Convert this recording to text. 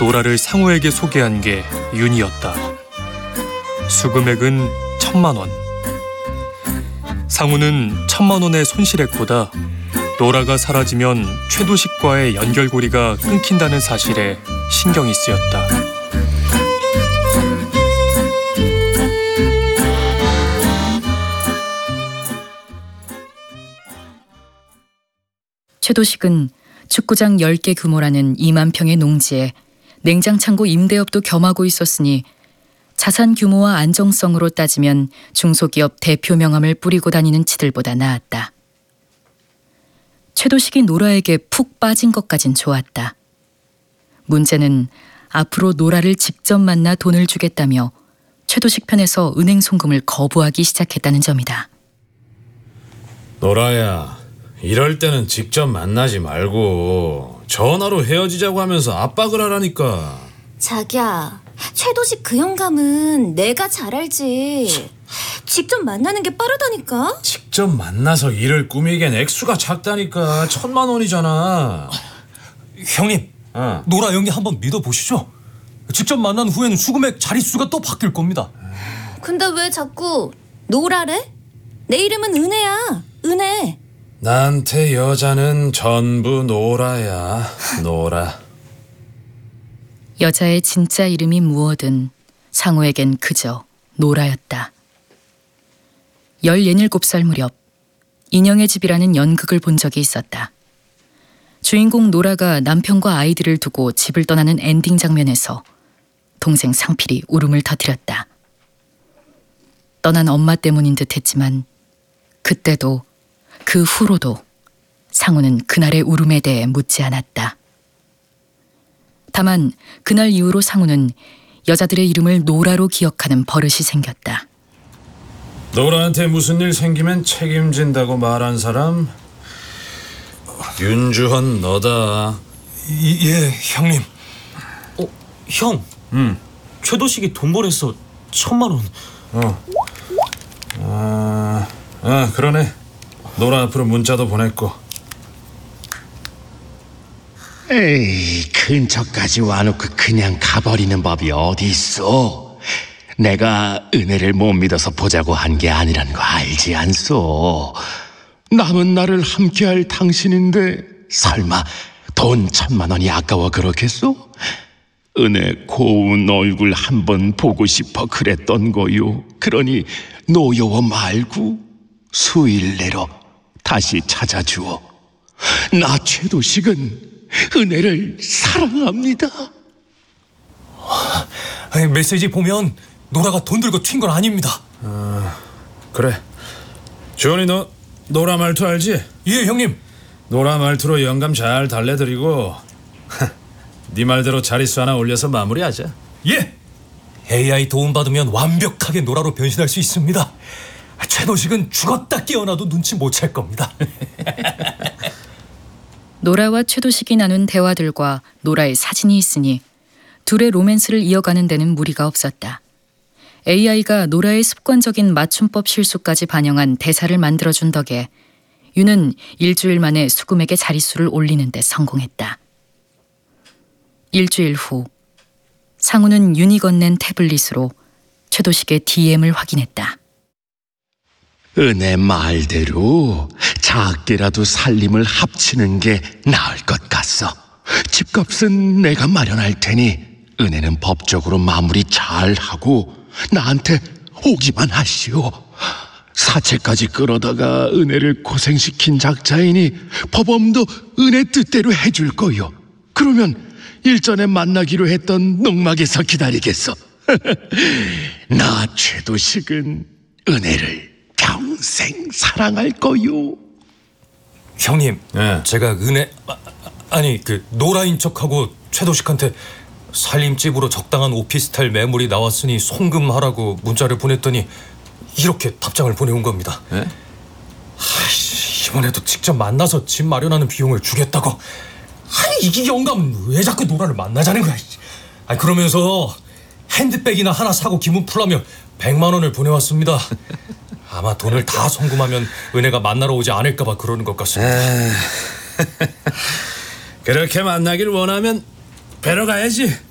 노라를 상우에게 소개한 게 윤이었다. 수금액은 1,000만 원. 상우는 1,000만 원의 손실액보다 노라가 사라지면 최도식과의 연결고리가 끊긴다는 사실에 신경이 쓰였다. 최도식은 축구장 10개 규모라는 2만 평의 농지에 냉장창고 임대업도 겸하고 있었으니 자산 규모와 안정성으로 따지면 중소기업 대표 명함을 뿌리고 다니는 치들보다 나았다. 최도식이 노라에게 푹 빠진 것까진 좋았다. 문제는 앞으로 노라를 직접 만나 돈을 주겠다며 최도식 편에서 은행 송금을 거부하기 시작했다는 점이다. 노라야, 이럴 때는 직접 만나지 말고 전화로 헤어지자고 하면서 압박을 하라니까. 자기야, 최도식 그 영감은 내가 잘 알지. 직접 만나는 게 빠르다니까. 직접 만나서 일을 꾸미기엔 액수가 작다니까. 1,000만 원이잖아. 형님, 노라 형님 한번 믿어보시죠. 직접 만난 후에는 수금액 자릿수가 또 바뀔 겁니다. 근데 왜 자꾸 노라래? 내 이름은 은혜야, 은혜. 나한테 여자는 전부 노라야, 노라. 여자의 진짜 이름이 무엇든 상우에겐 그저 노라였다. 17살 무렵 인형의 집이라는 연극을 본 적이 있었다. 주인공 노라가 남편과 아이들을 두고 집을 떠나는 엔딩 장면에서 동생 상필이 울음을 터뜨렸다. 떠난 엄마 때문인 듯 했지만 그때도 그 후로도 상우는 그날의 울음에 대해 묻지 않았다. 다만 그날 이후로 상우는 여자들의 이름을 노라로 기억하는 버릇이 생겼다. 노라한테 무슨 일 생기면 책임진다고 말한 사람 윤주헌 너다. 예, 형님. 형. 최도식이 돈 보냈어. 1,000만 원. 그러네. 노라 앞으로 문자도 보냈고. 에이, 근처까지 와놓고 그냥 가버리는 법이 어디 있어. 내가 은혜를 못 믿어서 보자고 한 게 아니란 거 알지 않소. 남은 날을 함께할 당신인데 설마 돈 1,000만 원이 아까워 그렇겠소? 은혜 고운 얼굴 한번 보고 싶어 그랬던 거요. 그러니 노여워 말고 수일 내로 다시 찾아주어. 나 최도식은 은혜를 사랑합니다. 메시지 보면 노라가 돈 들고 튄 건 아닙니다. 그래. 주원이 너 노라 말투 알지? 예, 형님. 노라 말투로 영감 잘 달래드리고 네 말대로 자릿수 하나 올려서 마무리하자. 예. AI 도움받으면 완벽하게 노라로 변신할 수 있습니다. 최도식은 죽었다 깨어나도 눈치 못 챌 겁니다. 노라와 최도식이 나눈 대화들과 노라의 사진이 있으니 둘의 로맨스를 이어가는 데는 무리가 없었다. AI가 노라의 습관적인 맞춤법 실수까지 반영한 대사를 만들어준 덕에 윤은 일주일 만에 수금액의 자릿수를 올리는 데 성공했다. 일주일 후 상우는 윤이 건넨 태블릿으로 최도식의 DM을 확인했다. 은혜 말대로 작게라도 살림을 합치는 게 나을 것 같소. 집값은 내가 마련할 테니 은혜는 법적으로 마무리 잘하고 나한테 오기만 하시오. 사채까지 끌어다가 은혜를 고생시킨 작자이니 법원도 은혜 뜻대로 해줄 거요. 그러면 일전에 만나기로 했던 농막에서 기다리겠어. 나 최도식은 은혜를 평생 사랑할 거요. 형님, 네. 제가 은혜 그 노라인 척하고 최도식한테 살림집으로 적당한 오피스텔 매물이 나왔으니 송금하라고 문자를 보냈더니 이렇게 답장을 보내온 겁니다. 네? 이번에도 직접 만나서 집 마련하는 비용을 주겠다고. 이게 영감 왜 자꾸 노라를 만나자는 거야. 그러면서 핸드백이나 하나 사고 기분 풀라며 100만 원을 보내왔습니다. 아마 돈을 다 송금하면 은혜가 만나러 오지 않을까 봐 그러는 것 같습니다. 그렇게 만나길 원하면 뵈러 가야지.